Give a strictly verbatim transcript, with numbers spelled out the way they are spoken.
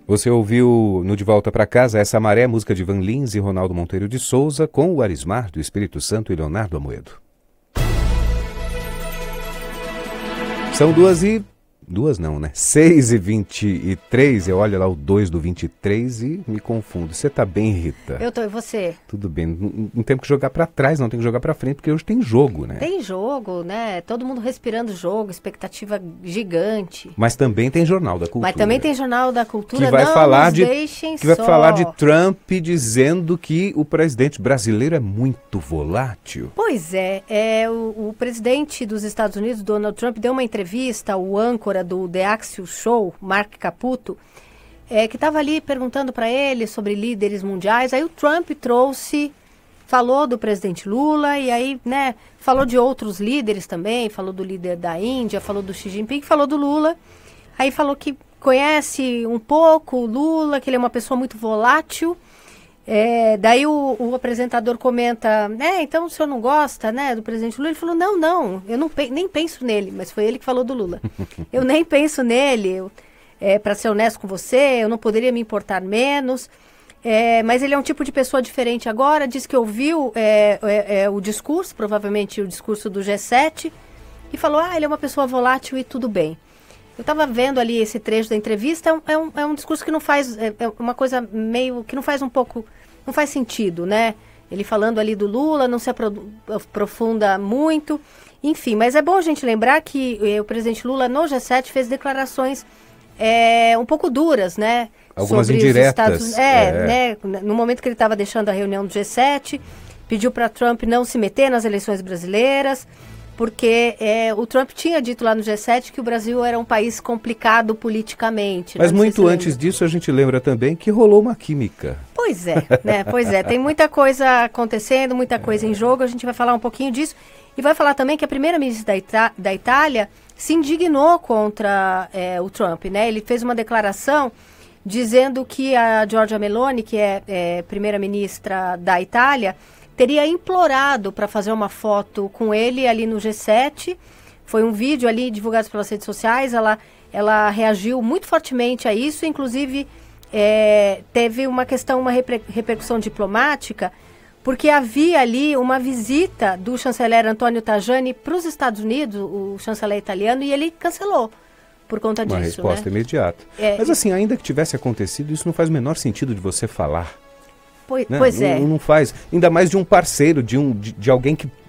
Você ouviu no De Volta para Casa Essa Maré, música de Van Lins e Ronaldo Monteiro de Souza, com o Arismar do Espírito Santo e Leonardo Amoedo. São duas e... Duas não, né? seis e vinte e três, eu olho lá o dois do vinte e três e me confundo. Você tá bem, Rita? Eu tô, e você? Tudo bem. Não, não temos que jogar pra trás, não tem que jogar pra frente, porque hoje tem jogo, né? Tem jogo, né? Todo mundo respirando jogo, expectativa gigante. Mas também tem Jornal da Cultura. Mas também tem Jornal da Cultura, que vai não falar nos de deixem Que vai só. falar de Trump dizendo que o presidente brasileiro é muito volátil. Pois é, é o, o presidente dos Estados Unidos, Donald Trump, deu uma entrevista ao âncora do The Axios Show, Mark Caputo, é, que estava ali perguntando para ele sobre líderes mundiais. Aí o Trump trouxe, falou do presidente Lula e aí, né, falou de outros líderes também, falou do líder da Índia, falou do Xi Jinping, falou do Lula. Aí falou que conhece um pouco o Lula, que ele é uma pessoa muito volátil. É, daí o, o apresentador comenta, né, então o senhor não gosta, né, do presidente Lula? Ele falou, não, não, eu não pe- nem penso nele, mas foi ele que falou do Lula. Eu nem penso nele, eu, é, para ser honesto com você, eu não poderia me importar menos, é, mas ele é um tipo de pessoa diferente agora, diz que ouviu é, é, é, o discurso, provavelmente o discurso do G sete, e falou, ah, ele é uma pessoa volátil e tudo bem. Eu estava vendo ali esse trecho da entrevista, é um, é um, é um discurso que não faz, é, é uma coisa meio, que não faz um pouco, não faz sentido, né? Ele falando ali do Lula, não se apro- aprofunda muito, enfim, mas é bom a gente lembrar que eh, o presidente Lula no G sete fez declarações é, um pouco duras, né? Algumas sobre indiretas. Os Estados, é, é. né? No momento que ele estava deixando a reunião do G sete, pediu para Trump não se meter nas eleições brasileiras, porque é, o Trump tinha dito lá no G sete que o Brasil era um país complicado politicamente. Mas né? muito antes disso, a gente lembra também que rolou uma química. Pois é, né? Pois é, tem muita coisa acontecendo, muita coisa em jogo, a gente vai falar um pouquinho disso. E vai falar também que a primeira-ministra da, Ita- da Itália se indignou contra é, o Trump, né? Ele fez uma declaração dizendo que a Giorgia Meloni, que é, é primeira-ministra da Itália, teria implorado para fazer uma foto com ele ali no G sete. Foi um vídeo ali divulgado pelas redes sociais. Ela, ela reagiu muito fortemente a isso. Inclusive, é, teve uma questão, uma reper, repercussão diplomática, porque havia ali uma visita do chanceler Antonio Tajani para os Estados Unidos, o chanceler italiano, e ele cancelou por conta disso. Uma resposta né? imediata. É, Mas assim, ainda que tivesse acontecido, isso não faz o menor sentido de você falar. Pois, Né? pois é. Não, não faz. Ainda mais de um parceiro, de, um, de, de alguém que